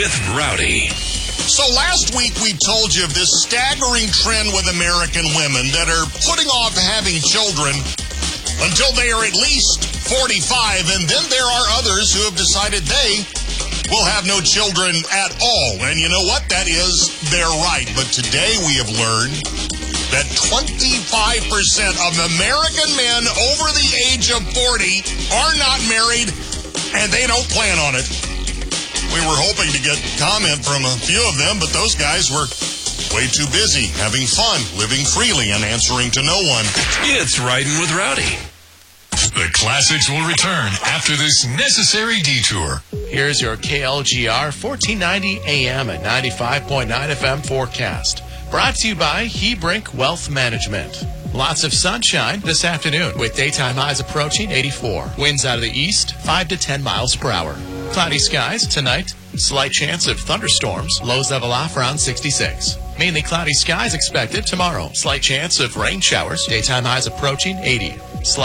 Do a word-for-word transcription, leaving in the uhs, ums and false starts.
with Rowdy. So last week we told you of this staggering trend with American women that are putting off having children until they are at least forty-five, and then there are others who have decided they will have no children at all. And you know what? That is their right. But today we have learned that twenty-five percent of American men over the age of forty are not married, and they don't plan on it. We were hoping to get comment from a few of them, but those guys were way too busy having fun, living freely, and answering to no one. It's Riding with Rowdy. The classics will return after this necessary detour. Here's your K L G R fourteen ninety A M and ninety-five point nine F M forecast. Brought to you by Hebrink Wealth Management. Lots of sunshine this afternoon with daytime highs approaching eighty-four. Winds out of the east, five to ten miles per hour. Cloudy skies tonight. Slight chance of thunderstorms. Lows level off around sixty-six. Mainly cloudy skies expected tomorrow. Slight chance of rain showers. Daytime highs approaching eighty.